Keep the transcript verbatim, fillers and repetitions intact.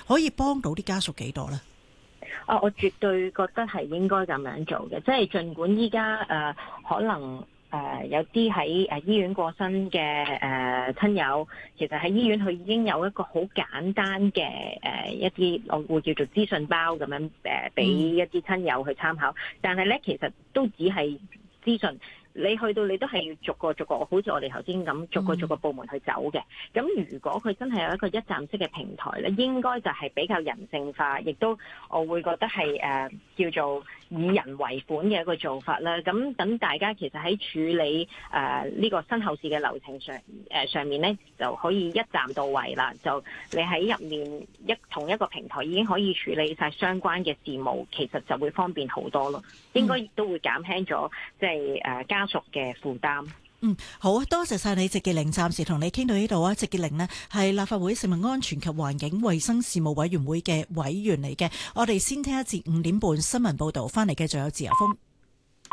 可以幫到啲家屬幾多呢？ 啊，我絕對覺得係應該咁樣做嘅，即係儘管依家誒可能。誒、呃、有啲喺誒醫院過身嘅誒、呃、親友，其實喺醫院佢已經有一個好簡單嘅誒、呃、一啲我會叫做資訊包咁樣誒，俾、呃、一啲親友去參考。但係咧，其實都只係資訊。你去到你都係要逐個逐個，好似我哋頭先咁，逐個逐個部門去走嘅。咁如果佢真係有一個一站式嘅平台咧，應該就係比較人性化，亦都我會覺得係誒、呃、叫做以人為本嘅一個做法啦。咁等大家其實喺處理誒呢、呃這個身後事嘅流程上誒、呃、上面咧，就可以一站到位啦。就你喺入面一同一個平台已經可以處理晒相關嘅事務，其實就會方便好多咯。應該亦都會減輕咗即係誒家屬嘅負擔。 嗯，好多謝晒你，席潔玲，暫時同你傾到呢度啊。席潔玲呢係立法會食物安全及環境衛生事務委員會嘅委員嚟嘅。我哋先聽一節五點半新聞報道，翻嚟繼續有自由風。